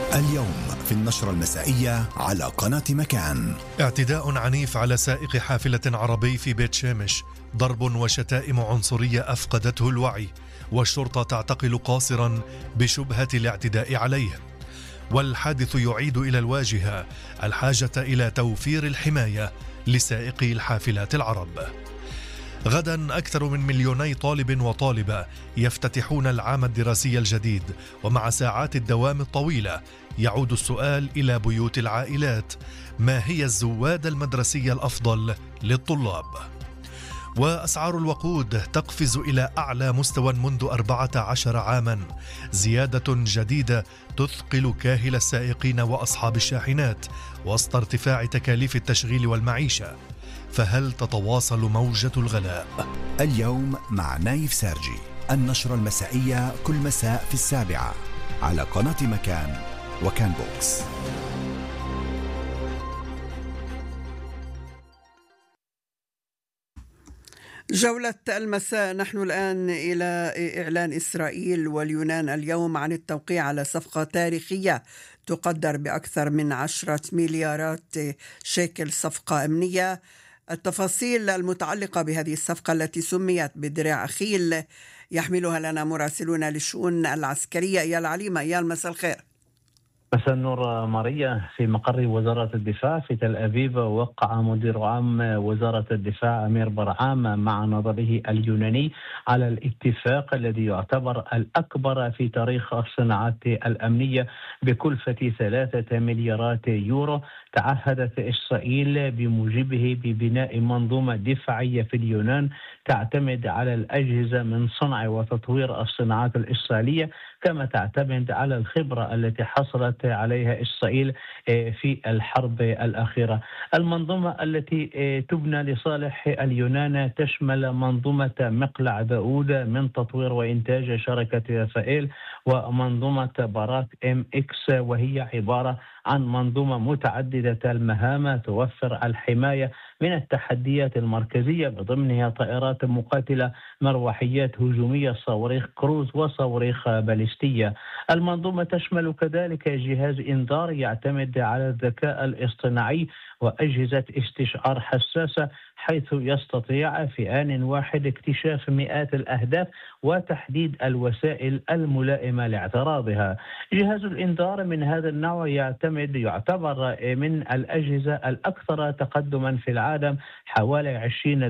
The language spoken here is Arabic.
اليوم في النشرة المسائية على قناة مكان. اعتداء عنيف على سائق حافلة عربي في بيت شامش، ضرب وشتائم عنصرية أفقدته الوعي، والشرطة تعتقل قاصرا بشبهة الاعتداء عليه. والحادث يعيد إلى الواجهة الحاجة إلى توفير الحماية لسائقي الحافلات العرب. غدا أكثر من 2,000,000 طالب وطالبة يفتتحون العام الدراسي الجديد، ومع ساعات الدوام الطويلة يعود السؤال إلى بيوت العائلات: ما هي الزوادة المدرسية الأفضل للطلاب؟ وأسعار الوقود تقفز إلى أعلى مستوى منذ 14 عاما، زيادة جديدة تثقل كاهل السائقين وأصحاب الشاحنات وسط ارتفاع تكاليف التشغيل والمعيشة. فهل تتواصل موجة الغلاء؟ اليوم مع نايف سارجي، النشرة المسائية كل مساء في 7 على قناة مكان وكان بوكس. جولة المساء. نحن الآن إلى إعلان إسرائيل واليونان اليوم عن التوقيع على صفقة تاريخية تقدر بأكثر من 10 مليارات شيكل، صفقة أمنية. التفاصيل المتعلقة بهذه الصفقة التي سميت بدراع أخيل يحملها لنا مراسلون للشؤون العسكرية. إيال عليمة. إيال، مساء الخير. مساء النور ماريا. في مقر وزارة الدفاع في تل أبيب وقع مدير عام وزارة الدفاع أمير برعام مع نظيره اليوناني على الاتفاق الذي يعتبر الأكبر في تاريخ الصناعات الأمنية بكلفة 3 مليارات يورو. تعهدت إسرائيل بموجبه ببناء منظومة دفاعية في اليونان تعتمد على الأجهزة من صنع وتطوير الصناعات الإسرائيلية، كما تعتمد على الخبرة التي حصلت عليها إسرائيل في الحرب الأخيرة. المنظومة التي تبنى لصالح اليونان تشمل منظومة مقلع داود من تطوير وإنتاج شركة رافائيل، ومنظومة باراك MX، وهي عبارة عن منظومة متعددة المهام توفر الحماية من التحديات المركزية بضمنها طائرات مقاتلة، مروحيات هجومية، صواريخ كروز وصواريخ باليستية. المنظومة تشمل كذلك جهاز إنذار يعتمد على الذكاء الاصطناعي وأجهزة استشعار حساسة، حيث يستطيع في آن واحد اكتشاف مئات الأهداف وتحديد الوسائل الملائمة لاعتراضها. جهاز الإنذار من هذا النوع يعتبر من الأجهزة الأكثر تقدما في العالم، حوالي 20